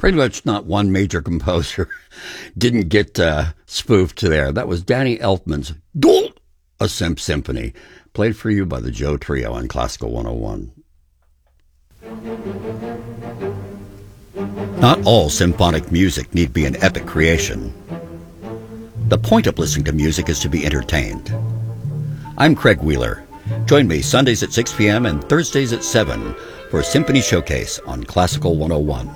Pretty much not one major composer didn't get spoofed there. That was Danny Elfman's Dol, a Simp Symphony, played for you by the Joe Trio on Classical 101. Not all symphonic music need be an epic creation. The point of listening to music is to be entertained. I'm Craig Wheeler. Join me Sundays at 6 p.m. and Thursdays at 7 for Symphony Showcase on Classical 101.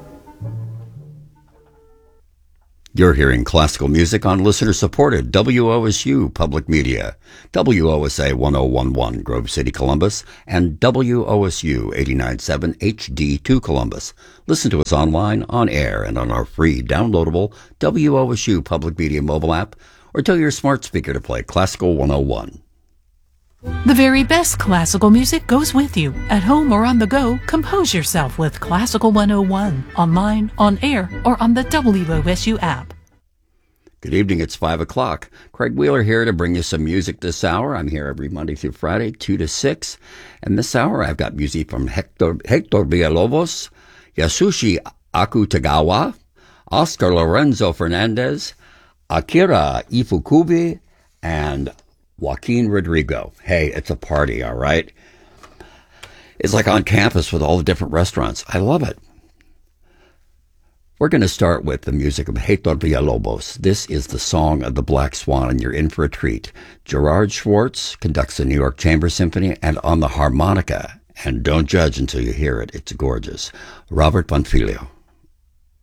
You're hearing classical music on listener-supported WOSU Public Media, WOSA 1011 Grove City, Columbus, and WOSU 89.7 HD2 Columbus. Listen to us online, on air, and on our free downloadable WOSU Public Media mobile app, or tell your smart speaker to play Classical 101. The very best classical music goes with you. At home or on the go, compose yourself with Classical 101, online, on air, or on the WOSU app. Good evening, it's 5 o'clock. Craig Wheeler here to bring you some music this hour. I'm here every Monday through Friday, 2 to 6. And this hour I've got music from Hector Villalobos, Yasushi Akutagawa, Oscar Lorenzo Fernandez, Akira Ifukube, and Joaquin Rodrigo. Hey, it's a party, all right? It's like on campus with all the different restaurants. I love it. We're going to start with the music of Hector Villalobos. This is the Song of the Black Swan, and you're in for a treat. Gerard Schwartz conducts the New York Chamber Symphony, and on the harmonica, and don't judge until you hear it, it's gorgeous, Robert Bonfiglio.